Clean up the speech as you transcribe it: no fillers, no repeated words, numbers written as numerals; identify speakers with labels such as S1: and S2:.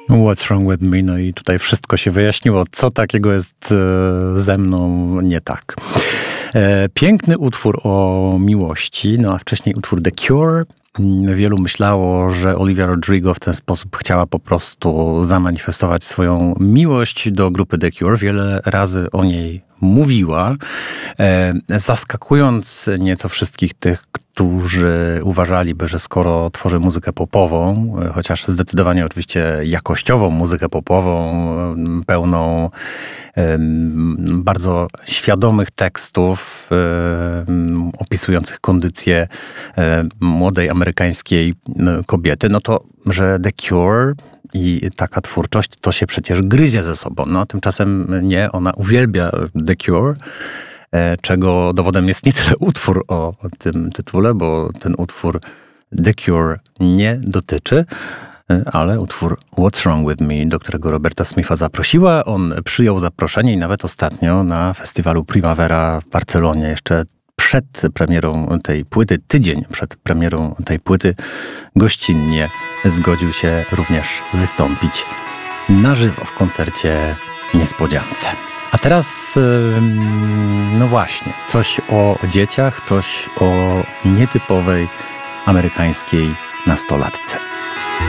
S1: What's wrong with me? No i tutaj wszystko się wyjaśniło, co takiego jest ze mną nie tak. Piękny utwór o miłości, no a wcześniej utwór The Cure. Wielu myślało, że Olivia Rodrigo w ten sposób chciała po prostu zamanifestować swoją miłość do grupy The Cure. Wiele razy o niej mówiła, zaskakując nieco wszystkich tych, którzy uważaliby, że skoro tworzy muzykę popową, chociaż zdecydowanie oczywiście jakościową muzykę popową, pełną bardzo świadomych tekstów opisujących kondycję młodej amerykańskiej kobiety, no to, że The Cure i taka twórczość to się przecież gryzie ze sobą. No, tymczasem nie, ona uwielbia The Cure, czego dowodem jest nie tyle utwór o tym tytule, bo ten utwór The Cure nie dotyczy, ale utwór What's Wrong With Me, do którego Roberta Smitha zaprosiła. On przyjął zaproszenie i nawet ostatnio na festiwalu Primavera w Barcelonie, jeszcze przed premierą tej płyty, tydzień przed premierą tej płyty, gościnnie zgodził się również wystąpić na żywo w koncercie Niespodziance. A teraz, no właśnie, coś o dzieciach, coś o nietypowej amerykańskiej nastolatce.